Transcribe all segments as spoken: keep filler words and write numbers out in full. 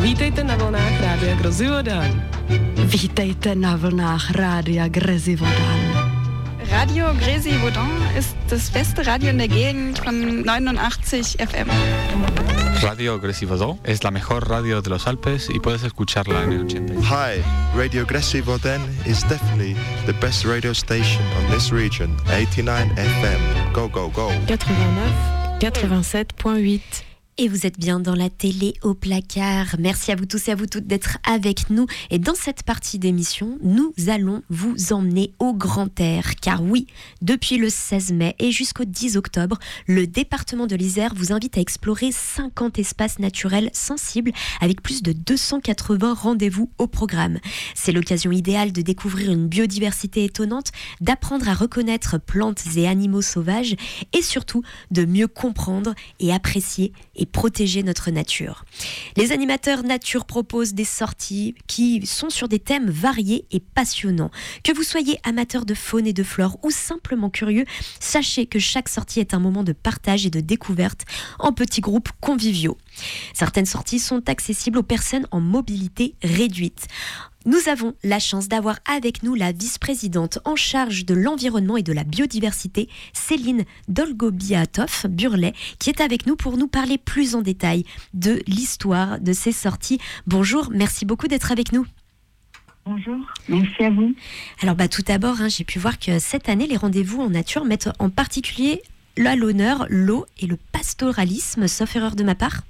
Vítejte na vlnách Rádia Grozivodan. Vítejte na vlnách Rádia Grozivodan. Radio Grozivodan ist das beste Radio in der Gegend von neunundachtzig F M. Radio Grozivodan es la mejor radio de los Alpes y puedes escucharla en el ochenta. Hi, Radio Grozivodan is definitely the best radio station on this region. eighty-nine F M. Go, go, go. quatre-vingt-neuf, quatre-vingt-sept virgule huit. Et vous êtes bien dans la télé au placard. Merci à vous tous et à vous toutes d'être avec nous. Et dans cette partie d'émission, nous allons vous emmener au grand air. Car oui, depuis le seize mai et jusqu'au dix octobre, le département de l'Isère vous invite à explorer cinquante espaces naturels sensibles avec plus de deux cent quatre-vingts rendez-vous au programme. C'est l'occasion idéale de découvrir une biodiversité étonnante, d'apprendre à reconnaître plantes et animaux sauvages et surtout de mieux comprendre et apprécier et protéger notre nature. Les animateurs nature proposent des sorties qui sont sur des thèmes variés et passionnants. Que vous soyez amateur de faune et de flore ou simplement curieux, sachez que chaque sortie est un moment de partage et de découverte en petits groupes conviviaux. Certaines sorties sont accessibles aux personnes en mobilité réduite. Nous avons la chance d'avoir avec nous la vice-présidente en charge de l'environnement et de la biodiversité, Céline Dolgobiatov-Burlet, qui est avec nous pour nous parler plus en détail de l'histoire de ces sorties. Bonjour, merci beaucoup d'être avec nous. Bonjour, merci à vous. Alors bah, tout d'abord, hein, j'ai pu voir que cette année, les rendez-vous en nature mettent en particulier à l'honneur l'eau et le pastoralisme, sauf erreur de ma part.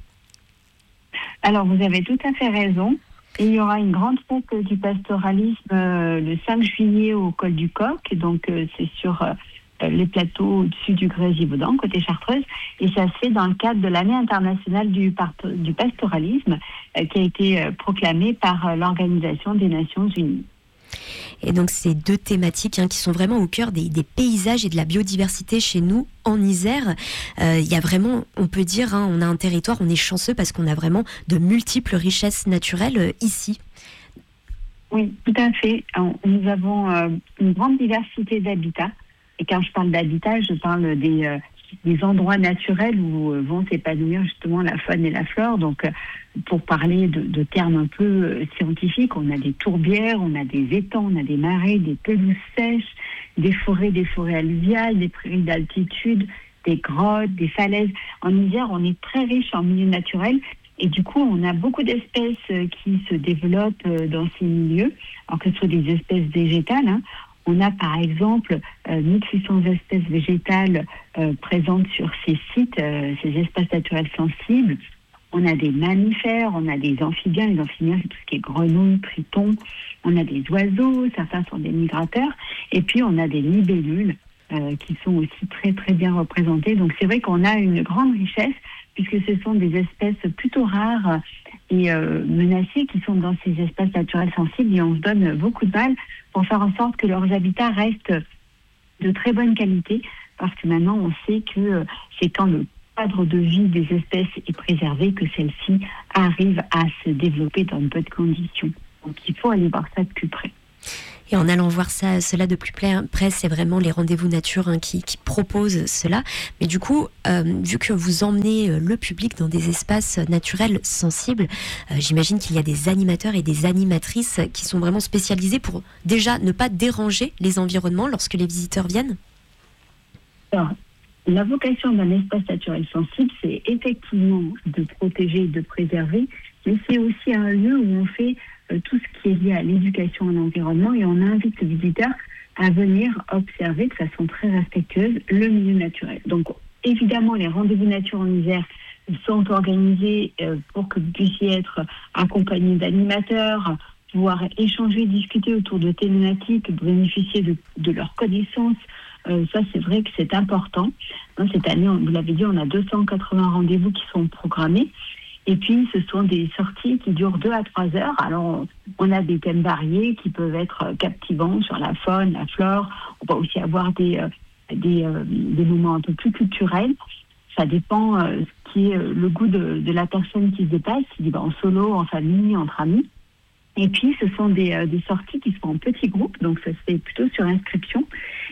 Alors vous avez tout à fait raison. Et il y aura une grande fête du pastoralisme euh, le cinq juillet au col du Coq. Donc euh, c'est sur euh, les plateaux au-dessus du Grozivodan, côté Chartreuse. Et ça se fait dans le cadre de l'année internationale du, part- du pastoralisme euh, qui a été euh, proclamée par euh, l'Organisation des Nations Unies. Et donc ces deux thématiques hein, qui sont vraiment au cœur des, des paysages et de la biodiversité chez nous en Isère. Il euh, y a vraiment, on peut dire, hein, on a un territoire, on est chanceux parce qu'on a vraiment de multiples richesses naturelles euh, ici. Oui, tout à fait. Nous avons euh, une grande diversité d'habitats. Et quand je parle d'habitat, je parle des, euh, des endroits naturels où euh, vont s'épanouir justement la faune et la flore. Donc, euh, pour parler de, de termes un peu euh, scientifiques, on a des tourbières, on a des étangs, on a des marais, des pelouses sèches, des forêts, des forêts alluviales, des prairies d'altitude, des grottes, des falaises. En Isère, on est très riche en milieux naturels. Et du coup, on a beaucoup d'espèces euh, qui se développent euh, dans ces milieux, alors que ce soit des espèces végétales, hein. On a par exemple euh, mille six cents espèces végétales euh, présentes sur ces sites, euh, ces espaces naturels sensibles. On a des mammifères, on a des amphibiens. Les amphibiens, c'est tout ce qui est grenouilles, tritons. On a des oiseaux, certains sont des migrateurs. Et puis, on a des libellules euh, qui sont aussi très, très bien représentées. Donc, c'est vrai qu'on a une grande richesse puisque ce sont des espèces plutôt rares et euh, menacées qui sont dans ces espaces naturels sensibles. Et on se donne beaucoup de mal pour faire en sorte que leurs habitats restent de très bonne qualité, parce que maintenant on sait que euh, c'est quand le cadre de vie des espèces est préservé que celles-ci arrivent à se développer dans de bonnes conditions. Donc il faut aller voir ça de plus près. Et en allant voir ça, cela de plus près, c'est vraiment les rendez-vous nature hein, qui, qui proposent cela. Mais du coup, euh, vu que vous emmenez le public dans des espaces naturels sensibles, euh, j'imagine qu'il y a des animateurs et des animatrices qui sont vraiment spécialisés pour déjà ne pas déranger les environnements lorsque les visiteurs viennent. Alors, la vocation d'un espace naturel sensible, c'est effectivement de protéger et de préserver, mais c'est aussi un lieu où on fait tout ce qui est lié à l'éducation à l'environnement et on invite le visiteur à venir observer de façon très respectueuse le milieu naturel. Donc évidemment, les rendez-vous nature en Isère sont organisés pour que vous puissiez être accompagné d'animateurs, pouvoir échanger, discuter autour de thématiques, bénéficier de, de leurs connaissances. Euh, ça, c'est vrai que c'est important. Cette année, on, vous l'avez dit, on a deux cent quatre-vingts rendez-vous qui sont programmés. Et puis, ce sont des sorties qui durent deux à trois heures. Alors, on a des thèmes variés qui peuvent être captivants sur la faune, la flore. On va aussi avoir des, euh, des, euh, des moments un peu plus culturels. Ça dépend euh, ce qui est euh, le goût de, de la personne qui se dépasse, qui dit bah, en solo, en famille, entre amis. Et puis, ce sont des, euh, des sorties qui sont en petits groupes, donc ça se fait plutôt sur inscription.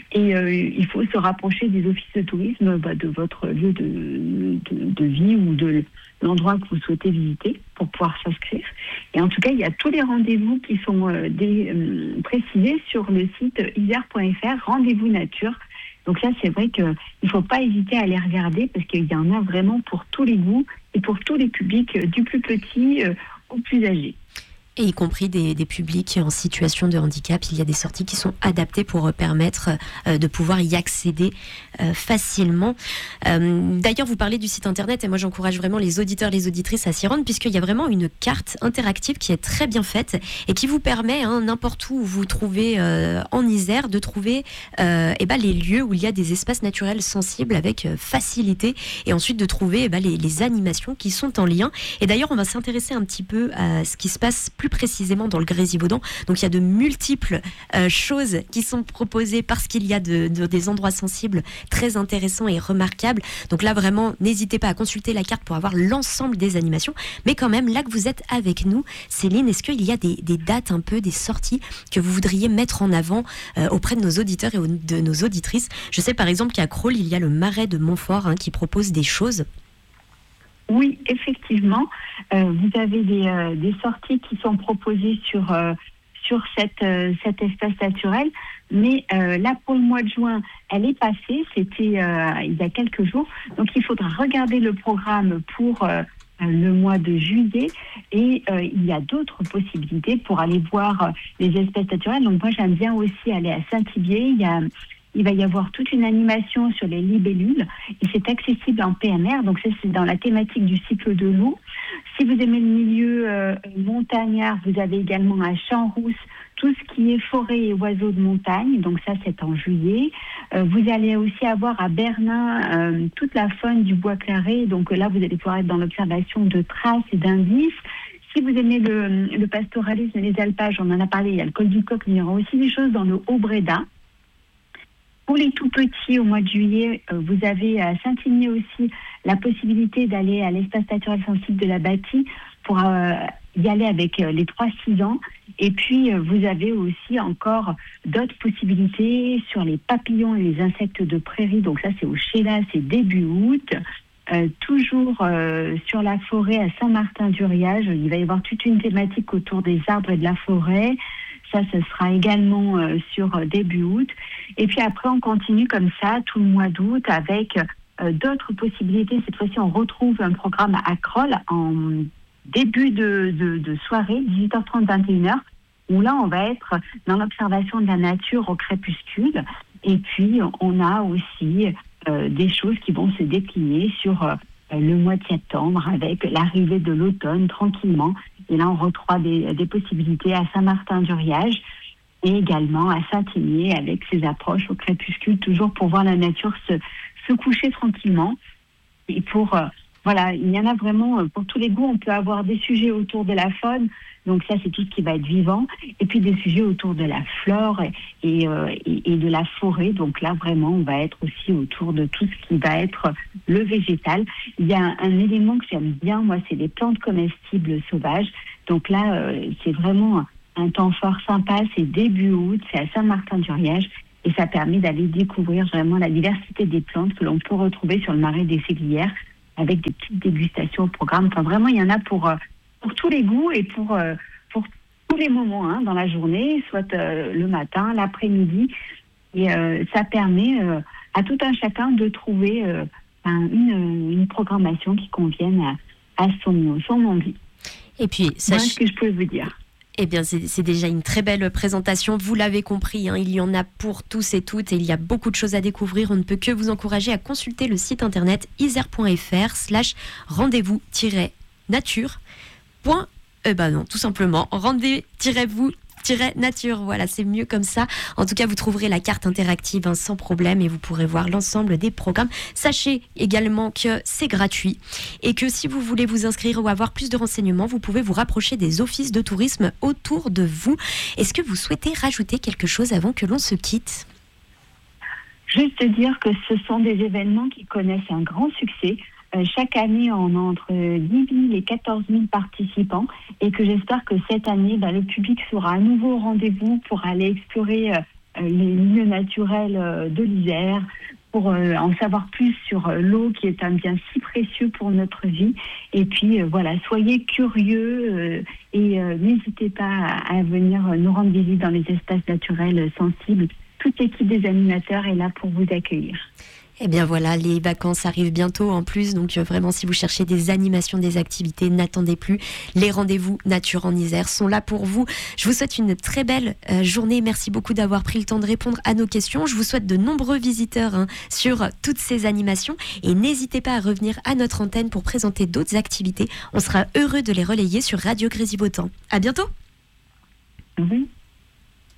Et euh, il faut se rapprocher des offices de tourisme bah, de votre lieu de, de, de vie ou de l'endroit que vous souhaitez visiter pour pouvoir s'inscrire. Et en tout cas, il y a tous les rendez-vous qui sont euh, des, euh, précisés sur le site isère point f r, rendez-vous nature. Donc là, c'est vrai qu'il ne faut pas hésiter à les regarder parce qu'il y en a vraiment pour tous les goûts et pour tous les publics, euh, du plus petit euh, au plus âgé. Et y compris des, des publics en situation de handicap. Il y a des sorties qui sont adaptées pour permettre euh, de pouvoir y accéder euh, facilement. Euh, d'ailleurs, vous parlez du site internet et moi j'encourage vraiment les auditeurs, les auditrices à s'y rendre puisqu'il y a vraiment une carte interactive qui est très bien faite et qui vous permet, hein, n'importe où où vous trouvez euh, en Isère, de trouver euh, eh ben, les lieux où il y a des espaces naturels sensibles avec euh, facilité et ensuite de trouver eh ben, les, les animations qui sont en lien. Et d'ailleurs, on va s'intéresser un petit peu à ce qui se passe plus précisément dans le Grésivaudan. Donc il y a de multiples euh, choses qui sont proposées parce qu'il y a de, de, des endroits sensibles très intéressants et remarquables. Donc là vraiment, n'hésitez pas à consulter la carte pour avoir l'ensemble des animations. Mais quand même, là que vous êtes avec nous, Céline, est-ce qu'il y a des, des dates un peu, des sorties que vous voudriez mettre en avant euh, auprès de nos auditeurs et de nos auditrices? Je sais par exemple qu'à Crolles, il y a le Marais de Montfort hein, qui propose des choses. Oui, effectivement, euh, vous avez des, euh, des sorties qui sont proposées sur, euh, sur cette, euh, cet espace naturel, mais euh, là, pour le mois de juin, elle est passée, c'était euh, il y a quelques jours, donc il faudra regarder le programme pour euh, le mois de juillet, et euh, il y a d'autres possibilités pour aller voir euh, les espaces naturels. Donc moi, j'aime bien aussi aller à Saint-Thibier, il y a... Il va y avoir toute une animation sur les libellules et c'est accessible en P M R, donc ça c'est dans la thématique du cycle de l'eau. Si vous aimez le milieu euh, montagnard, vous avez également à Champs-Rousse tout ce qui est forêt et oiseaux de montagne, donc ça c'est en juillet. Euh, vous allez aussi avoir à Bernin euh, toute la faune du bois claré, donc là vous allez pouvoir être dans l'observation de traces et d'indices. Si vous aimez le, le pastoralisme et les alpages, on en a parlé, il y a le col du Coq, mais il y aura aussi des choses dans le Haut-Bréda. Pour les tout petits, au mois de juillet, euh, vous avez à Saint-Imier aussi la possibilité d'aller à l'espace naturel sensible de la Bâtie pour euh, y aller avec euh, les trois six ans. Et puis, euh, vous avez aussi encore d'autres possibilités sur les papillons et les insectes de prairie. Donc ça, c'est au Chéla, c'est début août. Euh, toujours euh, sur la forêt à Saint-Martin-du-Riage, il va y avoir toute une thématique autour des arbres et de la forêt. Ça, ce sera également euh, sur euh, début août. Et puis après, on continue comme ça tout le mois d'août avec euh, d'autres possibilités. Cette fois-ci, on retrouve un programme à Crolles en début de, de, de soirée, dix-huit heures trente, vingt et une heures, où là, on va être dans l'observation de la nature au crépuscule. Et puis, on a aussi euh, des choses qui vont se décliner sur euh, le mois de septembre avec l'arrivée de l'automne tranquillement. Et là, on retrouve des, des possibilités à Saint-Martin-du-Riage et également à Saint-Imier avec ses approches au crépuscule, toujours pour voir la nature se, se coucher tranquillement. Et pour, euh, voilà, il y en a vraiment pour tous les goûts. On peut avoir des sujets autour de la faune, donc ça, c'est tout ce qui va être vivant. Et puis des sujets autour de la flore et, et, euh, et, et de la forêt. Donc là, vraiment, on va être aussi autour de tout ce qui va être le végétal. Il y a un, un élément que j'aime bien, moi, c'est les plantes comestibles sauvages. Donc là, euh, c'est vraiment un temps fort sympa. C'est début août, c'est à Saint-Martin-du-Riage. Et ça permet d'aller découvrir vraiment la diversité des plantes que l'on peut retrouver sur le marais des Séglières avec des petites dégustations au programme. Enfin, vraiment, il y en a pour, pour tous les goûts et pour, pour tous les moments hein, dans la journée, soit euh, le matin, l'après-midi. Et euh, ça permet euh, à tout un chacun de trouver euh, un, une, une programmation qui convienne à, à son, son envie. Et puis, voilà ce que je peux vous dire. Eh bien, c'est, c'est déjà une très belle présentation. Vous l'avez compris, hein, il y en a pour tous et toutes et il y a beaucoup de choses à découvrir. On ne peut que vous encourager à consulter le site internet isère point f r slash rendez-vous nature. Eh ben non, tout simplement, rendez-vous nature, voilà, c'est mieux comme ça. En tout cas, vous trouverez la carte interactive hein, sans problème et vous pourrez voir l'ensemble des programmes. Sachez également que c'est gratuit et que si vous voulez vous inscrire ou avoir plus de renseignements, vous pouvez vous rapprocher des offices de tourisme autour de vous. Est-ce que vous souhaitez rajouter quelque chose avant que l'on se quitte ? Juste dire que ce sont des événements qui connaissent un grand succès. Euh, chaque année, on a entre dix mille et quatorze mille participants et que j'espère que cette année, bah, le public sera à nouveau au rendez-vous pour aller explorer euh, les milieux naturels euh, de l'Isère, pour euh, en savoir plus sur euh, l'eau qui est un bien si précieux pour notre vie. Et puis euh, voilà, soyez curieux euh, et euh, n'hésitez pas à, à venir nous rendre visite dans les espaces naturels sensibles. Toute l'équipe des animateurs est là pour vous accueillir. Eh bien voilà, les vacances arrivent bientôt en plus, donc euh, vraiment si vous cherchez des animations, des activités, n'attendez plus. Les rendez-vous Nature en Isère sont là pour vous. Je vous souhaite une très belle euh, journée. Merci beaucoup d'avoir pris le temps de répondre à nos questions. Je vous souhaite de nombreux visiteurs hein, sur toutes ces animations et n'hésitez pas à revenir à notre antenne pour présenter d'autres activités. On sera heureux de les relayer sur Radio Grésivaudan. À bientôt. Mm-hmm.